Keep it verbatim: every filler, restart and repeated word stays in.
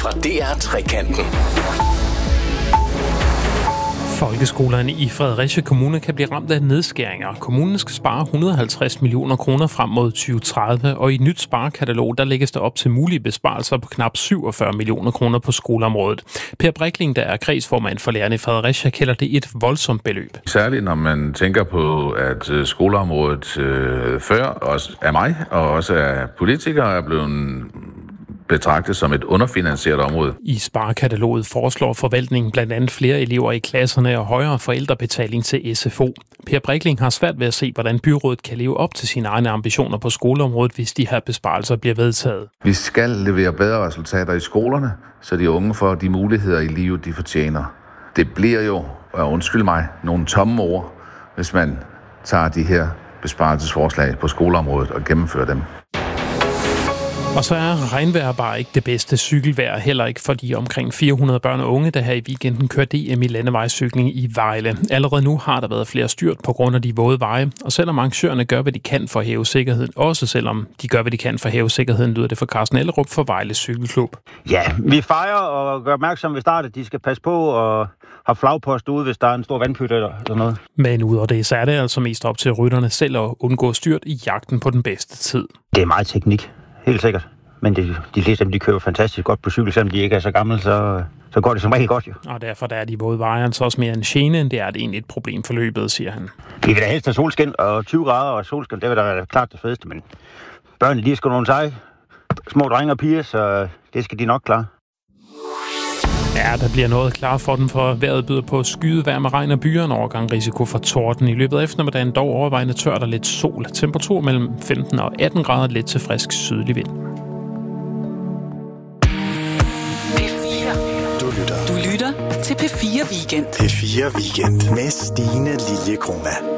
fra D R Trekanten. Folkeskolerne i Fredericia Kommune kan blive ramt af nedskæringer. Kommunen skal spare et hundrede og halvtreds millioner kroner frem mod tyve tredive, og i et nyt sparekatalog, der lægges der op til mulige besparelser på knap syvogfyrre millioner kroner på skoleområdet. Per Brikling, der er kredsformand for lærerne i Fredericia, kalder det et voldsomt beløb. Særligt når man tænker på, at skoleområdet øh, før også af mig og også af politikere er blevet betragtet som et underfinansieret område. I sparekataloget foreslår forvaltningen blandt andet flere elever i klasserne og højere forældrebetaling til S F O. Per Brikling har svært ved at se, hvordan byrådet kan leve op til sine egne ambitioner på skoleområdet, hvis de her besparelser bliver vedtaget. Vi skal levere bedre resultater i skolerne, så de unge får de muligheder i livet, de fortjener. Det bliver jo, og undskyld mig, nogle tomme ord, hvis man tager de her besparelsesforslag på skoleområdet og gennemfører dem. Og så er regnvejr bare ikke det bedste cykelvejr, heller ikke for de omkring fire hundrede børn og unge, der her i weekenden kører D M i landevejscykling i Vejle. Allerede nu har der været flere styrt på grund af de våde veje, og selvom arrangørerne gør, hvad de kan for at hæve sikkerheden, også selvom de gør, hvad de kan for at hæve sikkerheden, lyder det fra Carsten Ellerup for Vejle Cykelklub. Ja, vi fejrer og gør opmærksom ved starten, at de skal passe på og have flagpost ude, hvis der er en stor vandpyt eller sådan noget. Men ud af det, så er det altså mest op til rytterne selv at undgå styrt i jagten på den bedste tid. Det er meget teknik. Helt sikkert. Men de, de fleste af dem, de kører fantastisk godt på cykel, selvom de ikke er så gamle, så, så går det som regel godt jo. Og derfor der er de våde veje så også mere en gene, end det er det egentlig et problem for løbet, siger han. Vi vil da helst have solskin, og tyve grader og solskin, det vil da være klart det fedeste, men børnene, de skal nogle seje, små drenge og piger, så det skal de nok klare. Ja, der bliver noget klar for dem, for vejret byder på skydevejr med regn og byer, en overgang risiko for torden. I løbet af eftermiddagen dog overvejende tørt og lidt sol. Temperatur mellem femten og atten grader, lidt til frisk sydlig vind. Du lytter. Du lytter til P fire Weekend. P fire Weekend med Stine Liljekrona.